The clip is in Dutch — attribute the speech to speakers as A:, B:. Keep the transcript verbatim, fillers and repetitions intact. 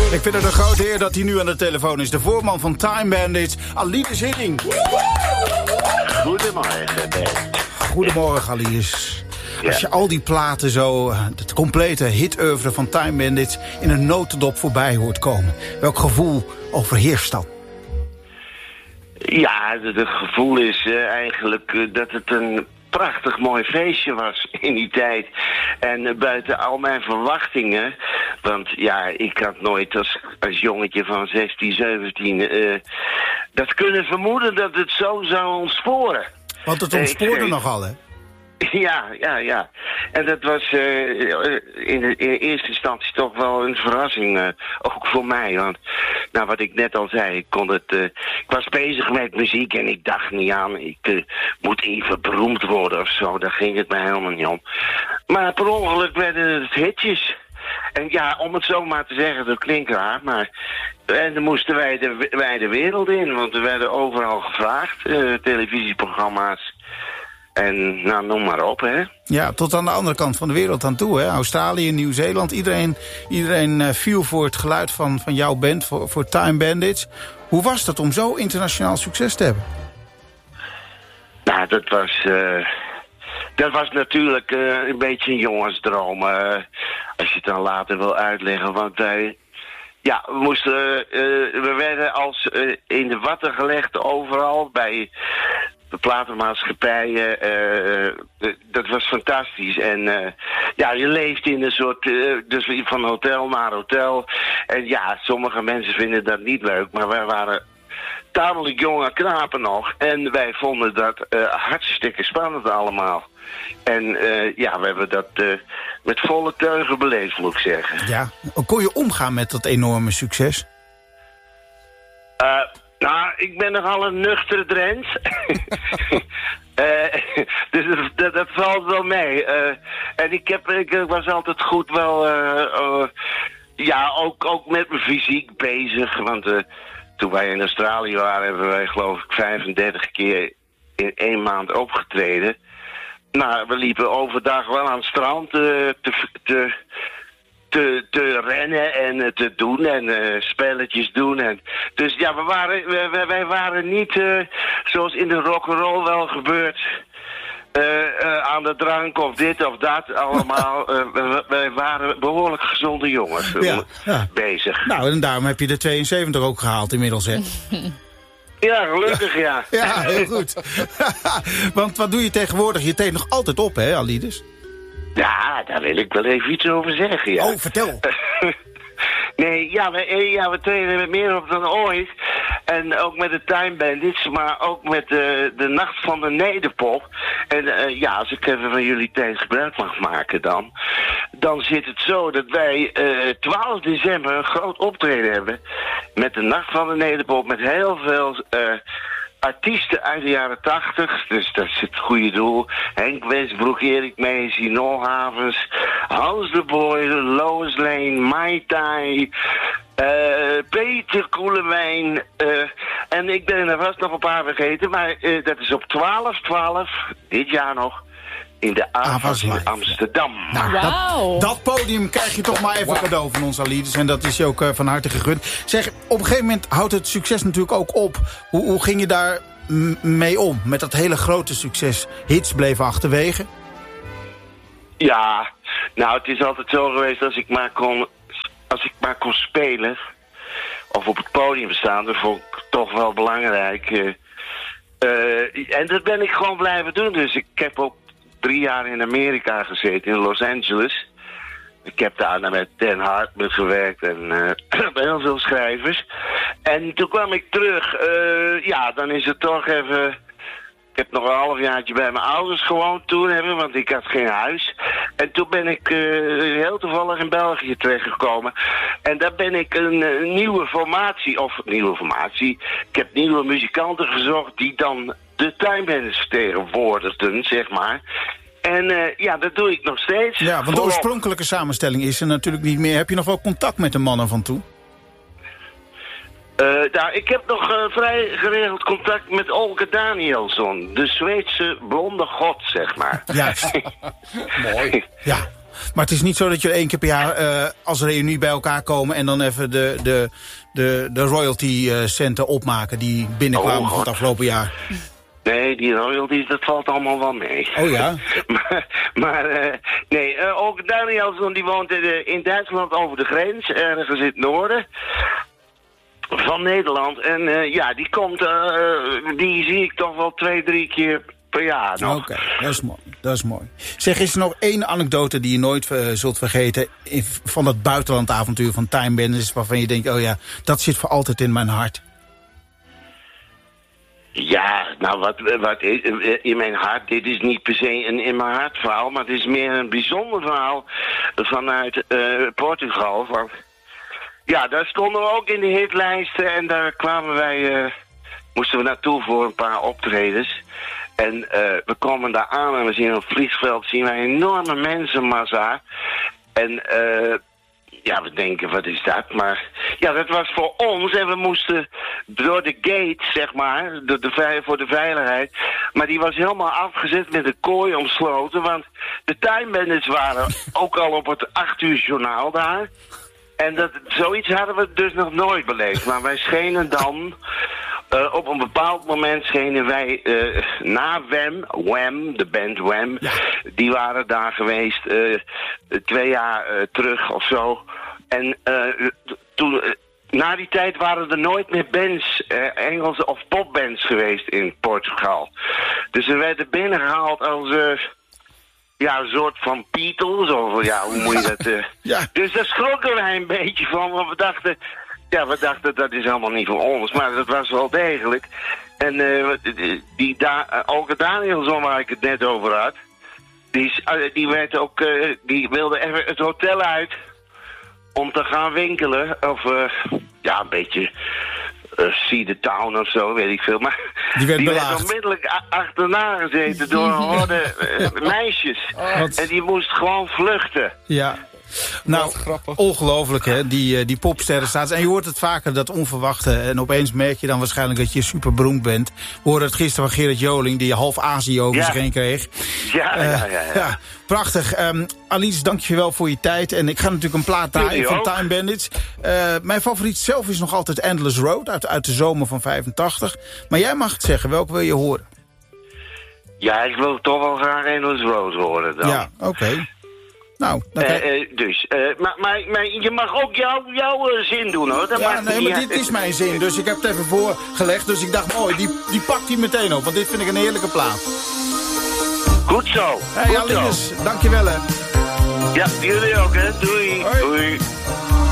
A: Ik vind het een grote eer dat hij nu aan de telefoon is. De voorman van Time Bandits, Alides Hiddink.
B: Goedemorgen, Bert.
A: Goedemorgen, Alides.
B: Ja.
A: Als je al die platen zo, het complete hitoeuvre van Time Bandits, in een notendop voorbij hoort komen, welk gevoel overheerst dan?
B: Ja, het gevoel is uh, eigenlijk uh, dat het een prachtig mooi feestje was in die tijd. En uh, buiten al mijn verwachtingen, want ja, ik had nooit als, als jongetje van zestien, zeventien uh, dat kunnen vermoeden dat het zo zou ontsporen.
A: Want het ontspoorde
B: uh,
A: nogal, hè?
B: Ja, ja, ja. En dat was uh, in, de, in eerste instantie toch wel een verrassing, uh, ook voor mij. Want, nou wat ik net al zei, ik kon het, uh, ik was bezig met muziek en ik dacht niet aan, ik uh, moet even beroemd worden of zo. Daar ging het mij helemaal niet om. Maar per ongeluk werden het hitjes. En ja, om het zo maar te zeggen, dat klinkt raar, maar en dan moesten wij de, wij de wereld in, want we werden overal gevraagd, uh, televisieprogramma's. En nou, noem maar op, hè.
A: Ja, tot aan de andere kant van de wereld aan toe, hè. Australië, Nieuw-Zeeland. Iedereen, iedereen uh, viel voor het geluid van, van jouw band, voor, voor Time Bandits. Hoe was dat om zo internationaal succes te hebben?
B: Nou, dat was... Uh, dat was natuurlijk uh, een beetje een jongensdroom. Uh, als je het dan later wil uitleggen. Want wij... Ja, we moesten... Uh, we werden als uh, in de watten gelegd overal bij... de platenmaatschappijen, uh, dat was fantastisch. En uh, ja, je leeft in een soort, uh, dus van hotel naar hotel. En ja, sommige mensen vinden dat niet leuk, maar wij waren tamelijk jonge knapen nog. En wij vonden dat uh, hartstikke spannend allemaal. En uh, ja, we hebben dat uh, met volle teugen beleefd, moet ik zeggen.
A: Ja, hoe kon je omgaan met dat enorme succes?
B: Uh, Nou, ik ben nogal een nuchtere Drent. uh, dus dat, dat, dat valt wel mee. Uh, en ik, heb, ik was altijd goed wel... Uh, uh, ja, ook, ook met mijn fysiek bezig. Want uh, toen wij in Australië waren... hebben wij geloof ik vijfendertig keer in één maand opgetreden. Nou, we liepen overdag wel aan het strand uh, te... te Te, te rennen en uh, te doen en uh, spelletjes doen. En, dus ja, we waren, wij, wij waren niet uh, zoals in de rock'n'roll wel gebeurt. Uh, uh, aan de drank of dit of dat allemaal. uh, wij waren behoorlijk gezonde jongens
A: ja, ja.
B: bezig.
A: Nou, en daarom heb je de tweeënzeventig ook gehaald inmiddels, hè?
B: Ja, gelukkig ja.
A: Ja, ja heel goed. Want wat doe je tegenwoordig? Je treedt nog altijd op, hè, Alides?
B: Ja, daar wil ik wel even iets over zeggen, ja.
A: Oh, vertel.
B: Nee, ja, we, ja, we treden meer op dan ooit. En ook met de Time Bandits, maar ook met uh, de Nacht van de Nederpop. En uh, ja, als ik even van jullie tijd gebruik mag maken dan... dan zit het zo dat wij uh, twaalf december een groot optreden hebben... met de Nacht van de Nederpop, met heel veel... Uh, artiesten uit de jaren tachtig, dus dat is het goede doel. Henk Westbroek, Erik Mees, Nolhavens, Hans de Boy, Lois Lane, Mai Tai, uh, Peter Koelewijn. Uh, en ik ben er vast nog een paar vergeten, maar uh, dat is op twaalf twaalf, dit jaar nog, in de Avas in Amsterdam.
A: Nou,
C: wow.
A: dat, dat podium krijg je toch maar even wow. cadeau van ons, Alides. En dat is je ook uh, van harte gegund. Zeg, op een gegeven moment houdt het succes natuurlijk ook op. Hoe, hoe ging je daar m- mee om? Met dat hele grote succes. Hits bleven achterwege.
B: Ja, nou, het is altijd zo geweest als ik maar kon, als ik maar kon spelen. Of op het podium staan. Dat vond ik toch wel belangrijk. Uh, uh, en dat ben ik gewoon blijven doen. Dus ik heb ook drie jaar in Amerika gezeten, in Los Angeles. Ik heb daar met Dan Hartman gewerkt en uh, heel veel schrijvers. En toen kwam ik terug. Uh, ja, dan is het toch even... Ik heb nog een halfjaartje bij mijn ouders gewoond toen hebben, want ik had geen huis. En toen ben ik uh, heel toevallig in België terechtgekomen. En daar ben ik een, een nieuwe formatie, of nieuwe formatie. Ik heb nieuwe muzikanten gezocht die dan de Time Bandits vertegenwoordigden, zeg maar. En uh, ja, dat doe ik nog steeds.
A: Ja, want de oorspronkelijke samenstelling is er natuurlijk niet meer. Heb je nog wel contact met de mannen van toen?
B: Uh, nou, ik heb nog uh, vrij geregeld contact met Olga Danielsson. De Zweedse blonde god, zeg maar.
A: Juist. Mooi. Ja. Maar het is niet zo dat je één keer per jaar uh, als reunie bij elkaar komen... en dan even de, de, de, de royalty-centen opmaken die binnenkwamen
B: oh,
A: van het afgelopen jaar.
B: Nee, die royalties, dat valt allemaal wel mee.
A: Oh ja?
B: maar, maar uh, nee, uh, ook Danielson die woont in, in Duitsland over de grens, ergens in het noorden van Nederland. En uh, ja, die komt, uh, die zie ik toch wel twee, drie keer per jaar nog.
A: Oké, okay, dat is mooi. Dat is mooi. Zeg, is er nog één anekdote die je nooit uh, zult vergeten in, van dat buitenlandavontuur van Time Bandits, waarvan je denkt, oh ja, dat zit voor altijd in mijn hart?
B: Ja, nou wat, wat is, in mijn hart, dit is niet per se een in mijn hart verhaal, maar het is meer een bijzonder verhaal vanuit uh, Portugal. Want, ja, daar stonden we ook in de hitlijsten en daar kwamen wij, uh, moesten we naartoe voor een paar optredens. En uh, we komen daar aan en we zien op het vliegveld zien wij een enorme mensenmassa. En uh, ja, we denken, wat is dat? Maar ja, dat was voor ons en we moesten door de gate, zeg maar, de, de, voor de veiligheid. Maar die was helemaal afgezet met een kooi omsloten, want de Time Bandits waren ook al op het acht uur journaal daar. En dat, zoiets hadden we dus nog nooit beleefd. Maar wij schenen dan... Uh, op een bepaald moment schenen wij uh, na Wham, Wham, de band Wham, ja. Die waren daar geweest uh, twee jaar uh, terug of zo. En uh, toen, uh, na die tijd waren er nooit meer bands, uh, Engelse of popbands geweest in Portugal. Dus we werden binnengehaald als... Uh, Ja, een soort van Beatles, of ja, hoe moet je dat... Uh... ja. Dus daar schrokken wij een beetje van, want we dachten... Ja, we dachten, dat is allemaal niet voor ons, maar dat was wel degelijk. En uh, die da Olga Danielson, waar ik het net over had... Die, uh, die, werd ook, uh, die wilde even het hotel uit om te gaan winkelen. Of, uh, ja, een beetje... Uh, See the Town of zo, weet ik veel. Maar
A: die werd,
B: die werd onmiddellijk achterna gezeten door een horde uh, meisjes. Oh, en die moest gewoon vluchten.
A: Ja. Nou, ongelooflijk hè, die, die popsterren staat. En je hoort het vaker, dat onverwachte. En opeens merk je dan waarschijnlijk dat je super beroemd bent. We hoorden het gisteren van Gerard Joling, die half Azië over ja. zich heen kreeg.
B: Ja, uh, ja, ja, ja.
A: ja. Prachtig. Um, Alice, dank je wel voor je tijd. En ik ga natuurlijk een plaat draaien van Time Bandits. Uh, mijn favoriet zelf is nog altijd Endless Road, uit, uit de zomer van vijfentachtig. Maar jij mag het zeggen, welke wil je horen?
B: Ja, ik wil toch wel graag Endless Road horen dan.
A: Ja, oké. Okay. Nou,
B: uh, uh, dus, uh, maar, maar, maar je mag ook jouw jou, uh, zin doen hoor. Dat
A: ja, nee, maar dit is mijn zin, dus ik heb het even voorgelegd. Dus ik dacht, mooi, die, die pakt hij meteen op, want dit vind ik een heerlijke plaat.
B: Goed zo.
A: Hey, Alice, dankjewel hè.
B: Ja, jullie ook hè. Doei.
A: Hoi.
B: Doei.